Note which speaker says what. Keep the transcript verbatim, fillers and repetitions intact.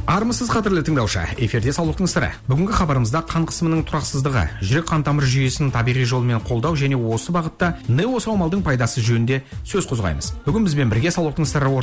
Speaker 1: Армысыз қадірлі тыңдаушы, эфирде саулықтың сыры. Бүгінгі хабарымызда қан қысымының тұрақсыздығы, жүрек қан тамыр жүйесін табиғи жолмен қолдау және осы бағытта неосаумалдың пайдасы жөнінде сөз қозғаймыз. Бүгін бізбен бірге саулықтың сыры